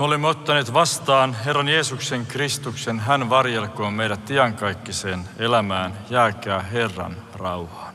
Me olemme ottaneet vastaan Herran Jeesuksen Kristuksen. Hän varjelkoon meidät iankaikkiseen elämään. Jääkää Herran rauhaan.